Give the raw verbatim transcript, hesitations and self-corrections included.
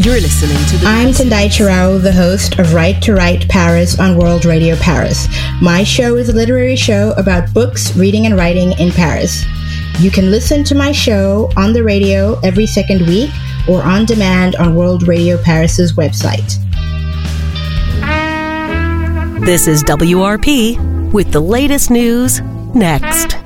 You're listening to the... I'm Tendai Chirao, the host of Right to Write Paris on World Radio Paris. My show is a literary show about books, reading, and writing in Paris. You can listen to my show on the radio every second week or on demand on World Radio Paris's website. This is W R P with the latest news next.